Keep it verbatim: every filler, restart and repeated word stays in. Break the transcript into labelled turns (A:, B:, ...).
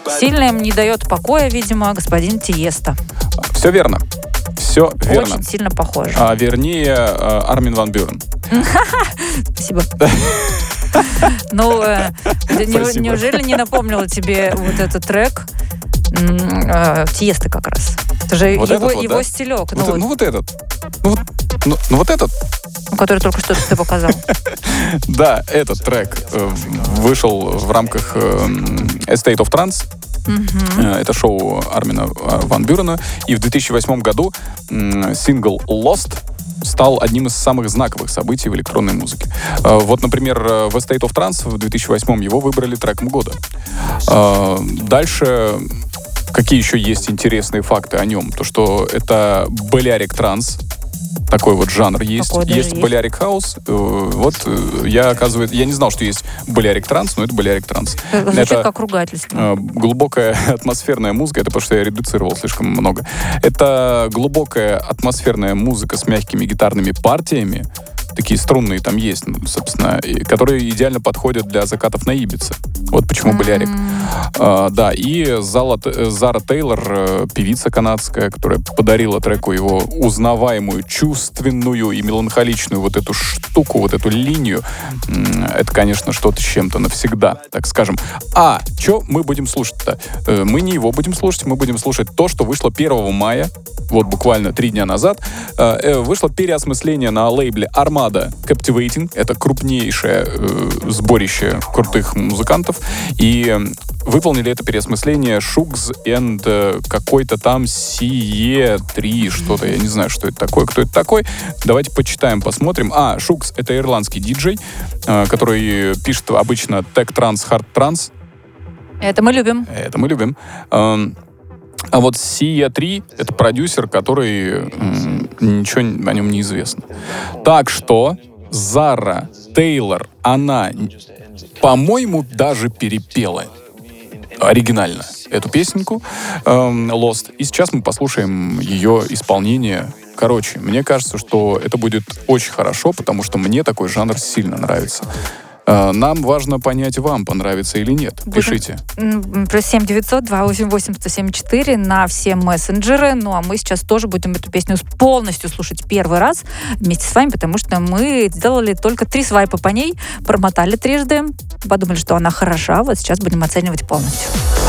A: Сильно им не дает покоя, видимо, господин Тиесто.
B: Все верно. Все верно.
A: Очень сильно похоже.
B: А, вернее, Армин ван Бюрен.
A: Спасибо. Ну, неужели не напомнила тебе вот этот трек Тиесто как раз? Это же
B: вот
A: его,
B: вот,
A: его
B: да?
A: стилек.
B: Вот,
A: Ну, вот.
B: ну вот этот. Ну вот, ну, ну вот этот.
A: Который только что ты показал.
B: Да, этот трек э, вышел в рамках э, A State of Trance. Uh-huh. Это шоу Армина ван Бюрена. И в две тысячи восьмом году э, сингл Lost стал одним из самых знаковых событий в электронной музыке. Э, вот, например, в A State of Trance в две тысячи восьмом его выбрали треком года. Э, дальше... Какие еще есть интересные факты о нем? То, что это Balearic Trance, такой вот жанр есть.
A: Такой
B: есть
A: есть.
B: Balearic House. Вот я, оказывается, я не знал, что есть Balearic Trance, но это Balearic Trance.
A: Это звучит
B: это
A: как ругательство.
B: Глубокая атмосферная музыка. Это потому, что я редуцировал слишком много. Это глубокая атмосферная музыка с мягкими гитарными партиями. Такие струнные там есть, собственно, которые идеально подходят для закатов на Ибице. Вот почему Balearic. А, да, и Зала, Зара Тейлор, певица канадская, которая подарила треку его узнаваемую, чувственную и меланхоличную вот эту штуку, вот эту линию. Это, конечно, что-то с чем-то навсегда, так скажем. А, что мы будем слушать-то? Мы не его будем слушать, мы будем слушать то, что вышло первого мая, вот буквально три дня назад. Вышло переосмысление на лейбле Armada Captivating. Это крупнейшее сборище крутых музыкантов. И выполнили это переосмысление Шукс and какой-то там Сие три, что-то, я не знаю, что это такое, кто это такой. Давайте почитаем, посмотрим. А, Шукс — это ирландский диджей, который пишет обычно тег-транс, хард-транс.
A: Это мы любим.
B: Это мы любим. А вот Сия три — это продюсер, который м, ничего о нем не известно. Так что Зара Тейлор, она, по-моему, даже перепела оригинально эту песенку эм, Lost. И сейчас мы послушаем ее исполнение. Короче, мне кажется, что это будет очень хорошо, потому что мне такой жанр сильно нравится. Нам важно понять, вам понравится или нет.
A: Будем...
B: Пишите.
A: Плюс семь девятьсот два восемь восемь сто семь четыре на все мессенджеры. Ну, а мы сейчас тоже будем эту песню полностью слушать первый раз вместе с вами, потому что мы сделали только три свайпа по ней, промотали трижды, подумали, что она хороша. Вот сейчас будем оценивать полностью.